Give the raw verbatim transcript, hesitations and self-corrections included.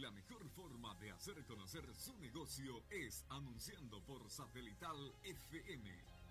La mejor forma de hacer conocer su negocio es anunciando por Satelital F M.